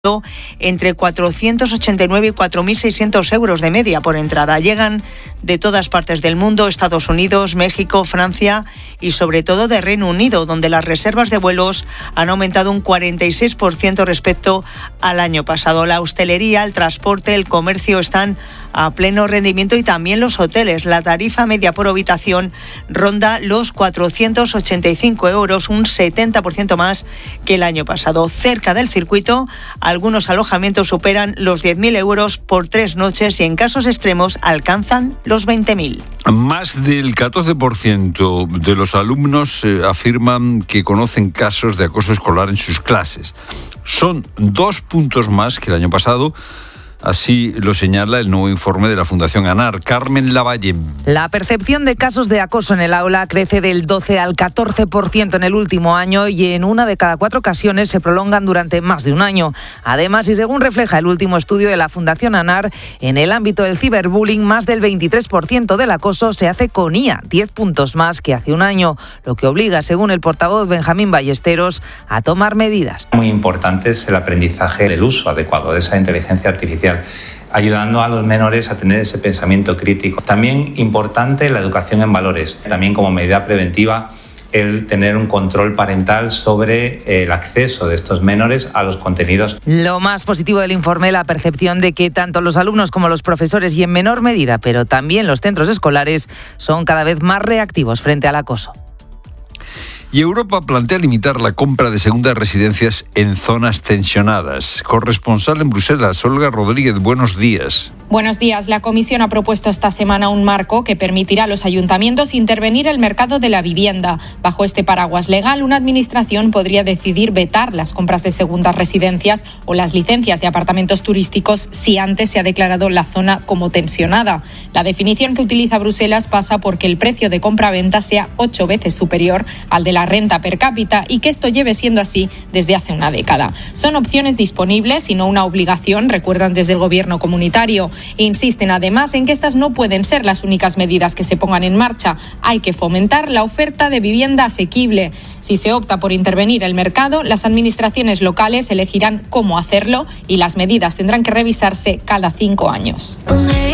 entre 489 y 4.600 euros de media por entrada. Llegan de todas partes del mundo, Estados Unidos, México, Francia y sobre todo de Reino Unido, donde las reservas de vuelos han aumentado un 46% respecto al año pasado. La hostelería, el transporte, el comercio están a pleno rendimiento y también los hoteles. La tarifa media por habitación ronda los 485 euros, un 70% más que el año pasado. Cerca del circuito, algunos alojamientos superan los 10.000 euros por 3 noches y en casos extremos alcanzan los 20.000. Más del 14% de los alumnos afirman que conocen casos de acoso escolar en sus clases. Son 2 puntos más que el año pasado. Así lo señala el nuevo informe de la Fundación ANAR. Carmen Lavalle. La percepción de casos de acoso en el aula crece del 12 al 14% en el último año y en 1 de cada 4 ocasiones se prolongan durante más de un año. Además, y según refleja el último estudio de la Fundación ANAR, en el ámbito del ciberbullying, más del 23% del acoso se hace con IA, 10 puntos más que hace un año, lo que obliga, según el portavoz Benjamín Ballesteros, a tomar medidas. Muy importante es el aprendizaje del uso adecuado de esa inteligencia artificial, ayudando a los menores a tener ese pensamiento crítico. También importante la educación en valores, también como medida preventiva el tener un control parental sobre el acceso de estos menores a los contenidos. Lo más positivo del informe, la percepción de que tanto los alumnos como los profesores y en menor medida, pero también los centros escolares, son cada vez más reactivos frente al acoso. Y Europa plantea limitar la compra de segundas residencias en zonas tensionadas. Corresponsal en Bruselas, Olga Rodríguez, buenos días. Buenos días. La Comisión ha propuesto esta semana un marco que permitirá a los ayuntamientos intervenir el mercado de la vivienda. Bajo este paraguas legal, una administración podría decidir vetar las compras de segundas residencias o las licencias de apartamentos turísticos si antes se ha declarado la zona como tensionada. La definición que utiliza Bruselas pasa por que el precio de compra-venta sea 8 veces superior al de la renta per cápita y que esto lleve siendo así desde hace una década. Son opciones disponibles y no una obligación, recuerdan desde el gobierno comunitario. Insisten además en que estas no pueden ser las únicas medidas que se pongan en marcha. Hay que fomentar la oferta de vivienda asequible. Si se opta por intervenir el mercado, las administraciones locales elegirán cómo hacerlo y las medidas tendrán que revisarse cada 5 años.